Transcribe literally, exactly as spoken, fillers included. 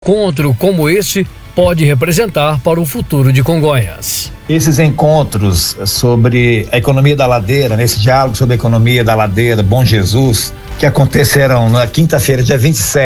Encontro como esse pode representar para o futuro de Congonhas. Esses encontros sobre a economia da ladeira, nesse diálogo sobre a economia da ladeira Bom Jesus, que acontecerão na quinta-feira, dia vinte e sete.